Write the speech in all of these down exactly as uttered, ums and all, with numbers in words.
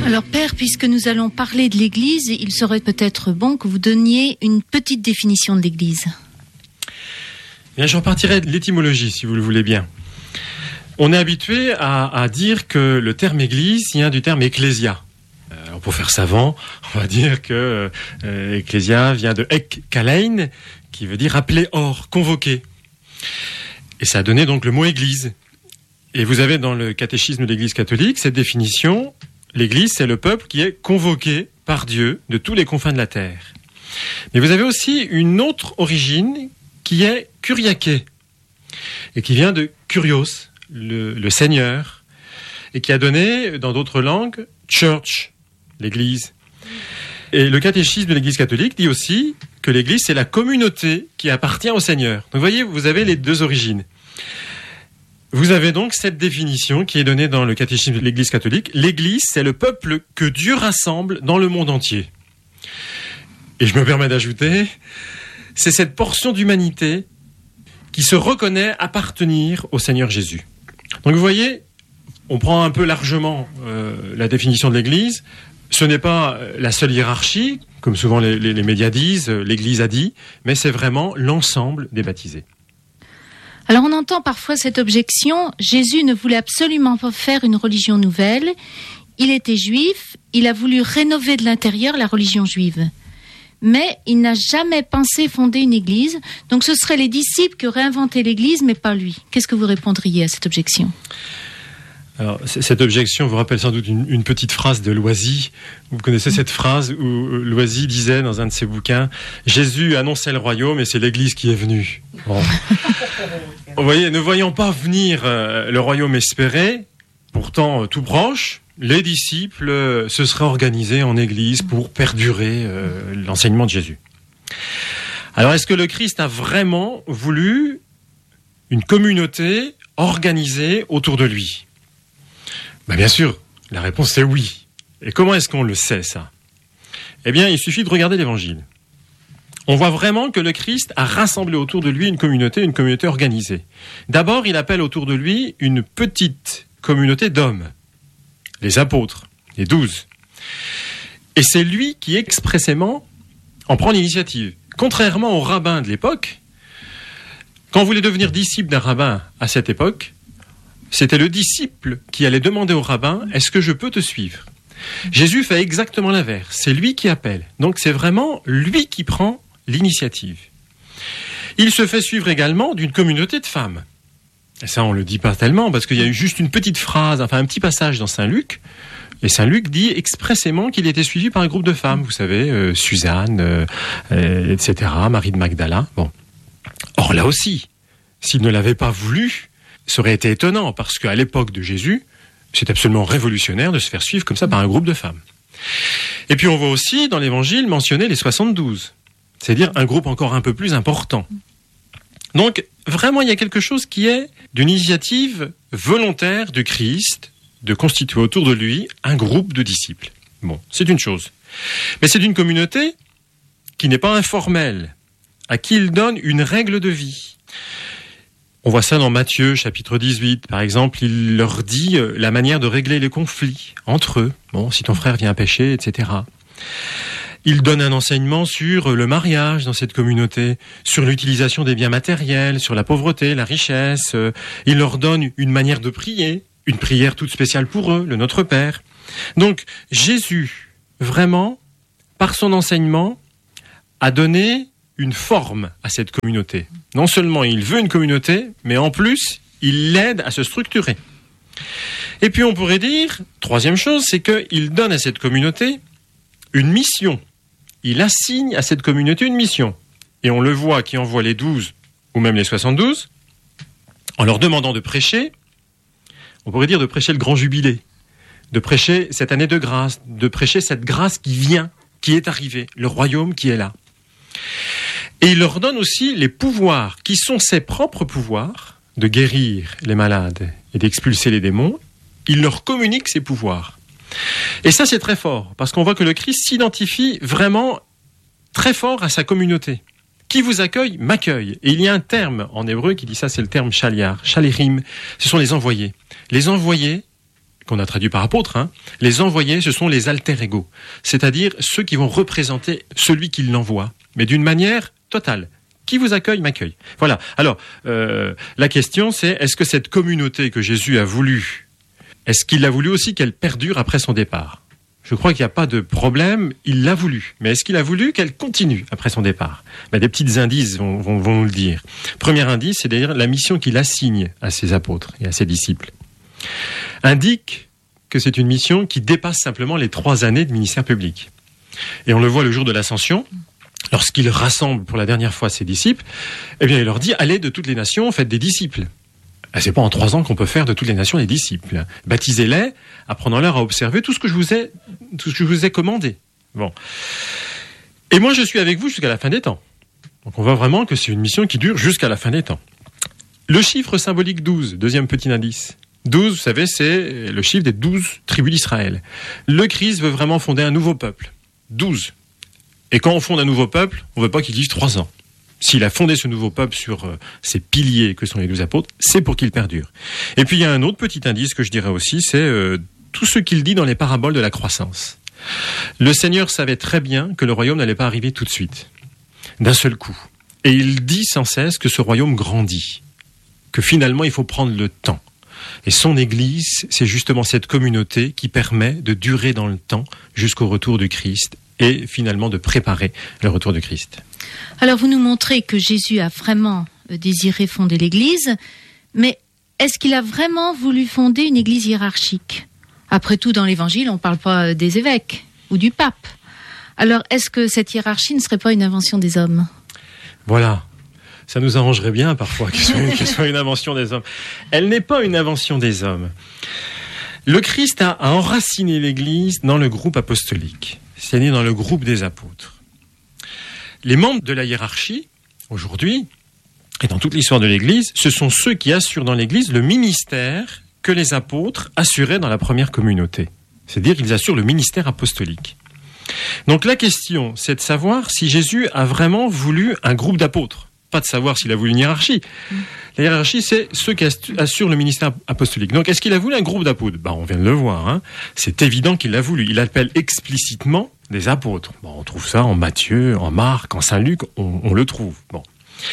Alors Père, puisque nous allons parler de l'Église, il serait peut-être bon que vous donniez une petite définition de l'Église. Bien, je repartirai de l'étymologie, si vous le voulez bien. On est habitué à, à dire que le terme Église vient du terme ecclésia. Alors pour faire savant, on va dire que euh, ecclésia vient de ek kalein, qui veut dire appeler hors, convoquer. Et ça a donné donc le mot Église. Et vous avez dans le catéchisme de l'Église catholique cette définition: l'Église, c'est le peuple qui est convoqué par Dieu de tous les confins de la terre. Mais vous avez aussi une autre origine qui est kuriaké, et qui vient de kurios, le, le Seigneur, et qui a donné, dans d'autres langues, church, l'Église. Et le catéchisme de l'Église catholique dit aussi que l'Église, c'est la communauté qui appartient au Seigneur. Donc vous voyez, vous avez les deux origines. Vous avez donc cette définition qui est donnée dans le catéchisme de l'Église catholique. L'Église, c'est le peuple que Dieu rassemble dans le monde entier. Et je me permets d'ajouter, c'est cette portion d'humanité qui se reconnaît appartenir au Seigneur Jésus. Donc vous voyez, on prend un peu largement euh, la définition de l'Église. Ce n'est pas la seule hiérarchie, comme souvent les, les, les médias disent, l'Église a dit, mais c'est vraiment l'ensemble des baptisés. Alors on entend parfois cette objection: Jésus ne voulait absolument pas faire une religion nouvelle, il était juif, il a voulu rénover de l'intérieur la religion juive. Mais il n'a jamais pensé fonder une église, donc ce seraient les disciples qui auraient inventé l'église, mais pas lui. Qu'est-ce que vous répondriez à cette objection ? Alors, cette objection vous rappelle sans doute une, une petite phrase de Loisy. Vous connaissez cette phrase où Loisy disait dans un de ses bouquins: Jésus annonçait le royaume et c'est l'Église qui est venue. Bon. Vous voyez, ne voyant pas venir euh, le royaume espéré, pourtant euh, tout proche, les disciples euh, se seraient organisés en Église pour perdurer euh, l'enseignement de Jésus. Alors, est-ce que le Christ a vraiment voulu une communauté organisée autour de lui ? Ben bien sûr, la réponse c'est oui. Et comment est-ce qu'on le sait, ça ? Eh bien, il suffit de regarder l'Évangile. On voit vraiment que le Christ a rassemblé autour de lui une communauté, une communauté organisée. D'abord, il appelle autour de lui une petite communauté d'hommes, les apôtres, les douze. Et c'est lui qui expressément en prend l'initiative. Contrairement aux rabbins de l'époque, quand vous voulez devenir disciple d'un rabbin à cette époque, c'était le disciple qui allait demander au rabbin: est-ce que je peux te suivre ? Jésus fait exactement l'inverse. C'est lui qui appelle. Donc c'est vraiment lui qui prend l'initiative. Il se fait suivre également d'une communauté de femmes. Et ça, on le dit pas tellement, parce qu'il y a eu juste une petite phrase, enfin un petit passage dans Saint Luc. Et Saint Luc dit expressément qu'il était suivi par un groupe de femmes. Vous savez, euh, Suzanne, euh, euh, et cetera, Marie de Magdala. Bon. Or là aussi, s'il ne l'avait pas voulu, ça aurait été étonnant, parce qu'à l'époque de Jésus, c'est absolument révolutionnaire de se faire suivre comme ça par un groupe de femmes. Et puis on voit aussi dans l'Évangile mentionner les soixante-douze, c'est-à-dire un groupe encore un peu plus important. Donc vraiment il y a quelque chose qui est d'une initiative volontaire du Christ de constituer autour de lui un groupe de disciples. Bon, c'est une chose. Mais c'est une communauté qui n'est pas informelle, à qui il donne une règle de vie. On voit ça dans Matthieu, chapitre dix-huit. Par exemple, il leur dit la manière de régler les conflits entre eux. Bon, si ton frère vient pécher, et cetera. Il donne un enseignement sur le mariage dans cette communauté, sur l'utilisation des biens matériels, sur la pauvreté, la richesse. Il leur donne une manière de prier, une prière toute spéciale pour eux, le Notre Père. Donc, Jésus, vraiment, par son enseignement, a donné une forme à cette communauté. Non seulement il veut une communauté, mais en plus, il l'aide à se structurer. Et puis on pourrait dire, troisième chose, c'est qu'il donne à cette communauté une mission. Il assigne à cette communauté une mission. Et on le voit qui envoie les douze, ou même les soixante-douze, en leur demandant de prêcher, on pourrait dire de prêcher le grand jubilé, de prêcher cette année de grâce, de prêcher cette grâce qui vient, qui est arrivée, le royaume qui est là. Et il leur donne aussi les pouvoirs, qui sont ses propres pouvoirs, de guérir les malades et d'expulser les démons. Il leur communique ces pouvoirs. Et ça, c'est très fort, parce qu'on voit que le Christ s'identifie vraiment très fort à sa communauté. Qui vous accueille, m'accueille. Et il y a un terme en hébreu qui dit ça, c'est le terme shaliar, shalirim, ce sont les envoyés. Les envoyés qu'on a traduit par apôtres, hein. Les envoyés, ce sont les alter ego, c'est-à-dire ceux qui vont représenter celui qui l'envoie, mais d'une manière totale. Qui vous accueille, m'accueille. Voilà. Alors, euh, la question c'est, est-ce que cette communauté que Jésus a voulu, est-ce qu'il a voulu aussi qu'elle perdure après son départ ? Je crois qu'il n'y a pas de problème, il l'a voulu. Mais est-ce qu'il a voulu qu'elle continue après son départ ? Ben, des petits indices vont, vont, vont nous le dire. Premier indice, c'est d'ailleurs la mission qu'il assigne à ses apôtres et à ses disciples. Indique que c'est une mission qui dépasse simplement les trois années de ministère public. Et on le voit le jour de l'Ascension, lorsqu'il rassemble pour la dernière fois ses disciples, eh bien il leur dit, allez de toutes les nations, faites des disciples. C'est pas en trois ans qu'on peut faire de toutes les nations des disciples. Baptisez-les, apprenant-leur à observer tout ce que je vous ai, tout ce que je vous ai commandé. Bon. Et moi, je suis avec vous jusqu'à la fin des temps. Donc, on voit vraiment que c'est une mission qui dure jusqu'à la fin des temps. Le chiffre symbolique douze, deuxième petit indice. douze, vous savez, c'est le chiffre des douze tribus d'Israël. Le Christ veut vraiment fonder un nouveau peuple. douze. Et quand on fonde un nouveau peuple, on veut pas qu'il dise trois ans. S'il a fondé ce nouveau peuple sur euh, ces piliers que sont les douze apôtres, c'est pour qu'il perdure. Et puis il y a un autre petit indice que je dirais aussi, c'est euh, tout ce qu'il dit dans les paraboles de la croissance. Le Seigneur savait très bien que le royaume n'allait pas arriver tout de suite, d'un seul coup. Et il dit sans cesse que ce royaume grandit, que finalement il faut prendre le temps. Et son Église, c'est justement cette communauté qui permet de durer dans le temps jusqu'au retour du Christ et finalement de préparer le retour du Christ. Alors vous nous montrez que Jésus a vraiment désiré fonder l'Église, mais est-ce qu'il a vraiment voulu fonder une Église hiérarchique ? Après tout, dans l'Évangile, on ne parle pas des évêques ou du pape. Alors est-ce que cette hiérarchie ne serait pas une invention des hommes ? Voilà. Ça nous arrangerait bien parfois que ce soit, soit une invention des hommes. Elle n'est pas une invention des hommes. Le Christ a, a enraciné l'Église dans le groupe apostolique, c'est-à-dire dans le groupe des apôtres. Les membres de la hiérarchie, aujourd'hui, et dans toute l'histoire de l'Église, ce sont ceux qui assurent dans l'Église le ministère que les apôtres assuraient dans la première communauté. C'est-à-dire qu'ils assurent le ministère apostolique. Donc la question, c'est de savoir si Jésus a vraiment voulu un groupe d'apôtres. Pas de savoir s'il a voulu une hiérarchie. La hiérarchie, c'est ceux qui assurent le ministère apostolique. Donc, est-ce qu'il a voulu un groupe d'apôtres ? Ben, on vient de le voir. Hein. C'est évident qu'il l'a voulu. Il appelle explicitement des apôtres. Bon, on trouve ça en Matthieu, en Marc, en Saint-Luc, on, on le trouve. Bon.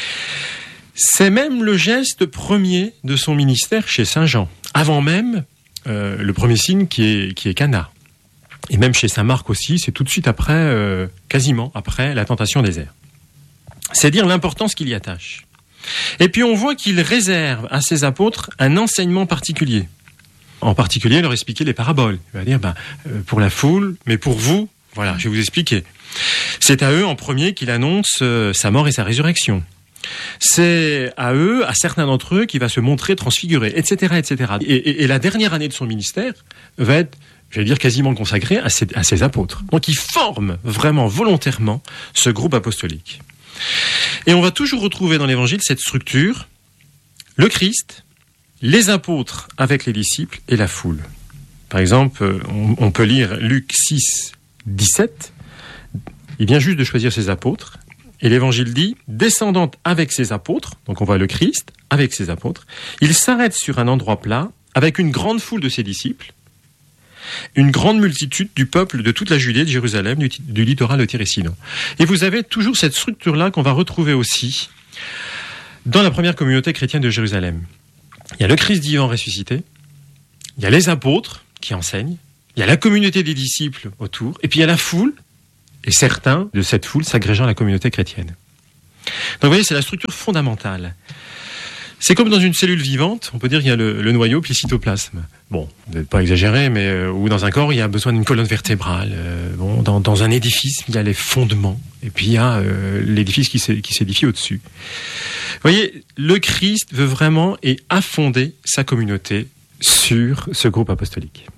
C'est même le geste premier de son ministère chez Saint Jean. Avant même euh, le premier signe qui est, qui est Cana. Et même chez Saint Marc aussi, c'est tout de suite après, euh, quasiment après la tentation au désert. C'est dire l'importance qu'il y attache. Et puis on voit qu'il réserve à ses apôtres un enseignement particulier. En particulier, leur expliquer les paraboles. Il va dire, ben, euh, pour la foule, mais pour vous, voilà, je vais vous expliquer. C'est à eux en premier qu'il annonce euh, sa mort et sa résurrection. C'est à eux, à certains d'entre eux, qu'il va se montrer transfiguré, et cetera, et cetera. Et, et, et la dernière année de son ministère va être, je vais dire, quasiment consacrée à ses, à ses apôtres. Donc il forme vraiment, volontairement, ce groupe apostolique. Et on va toujours retrouver dans l'Évangile cette structure, le Christ, les apôtres avec les disciples et la foule. Par exemple, on, on peut lire Luc six, dix-sept. Il vient juste de choisir ses apôtres. Et l'Évangile dit, descendant avec ses apôtres, donc on voit le Christ avec ses apôtres, il s'arrête sur un endroit plat avec une grande foule de ses disciples, une grande multitude du peuple de toute la Judée, de Jérusalem, du, du littoral de Tyr et Sidon. Et vous avez toujours cette structure-là qu'on va retrouver aussi dans la première communauté chrétienne de Jérusalem. Il y a le Christ vivant ressuscité, il y a les apôtres qui enseignent, il y a la communauté des disciples autour, et puis il y a la foule, et certains de cette foule s'agrégeant à la communauté chrétienne. Donc vous voyez, c'est la structure fondamentale. C'est comme dans une cellule vivante, on peut dire qu'il y a le, le noyau puis le cytoplasme. Bon, vous n'êtes pas exagéré, mais euh, ou dans un corps, il y a besoin d'une colonne vertébrale. Euh, bon, dans, dans un édifice, il y a les fondements, et puis il y a euh, l'édifice qui, qui s'édifie au-dessus. Vous voyez, le Christ veut vraiment et a fondé sa communauté sur ce groupe apostolique.